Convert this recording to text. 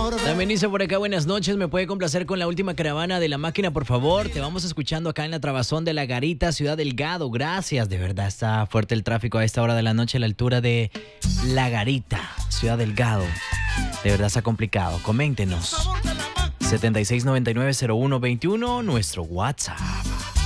También dice por acá, buenas noches, ¿me puede complacer con la última caravana de La Máquina, por favor? Te vamos escuchando acá en la Trabazón de La Garita, Ciudad Delgado. Gracias, de verdad está fuerte el tráfico a esta hora de la noche a la altura de La Garita, Ciudad Delgado. De verdad está complicado. Coméntenos. 76990121, nuestro WhatsApp.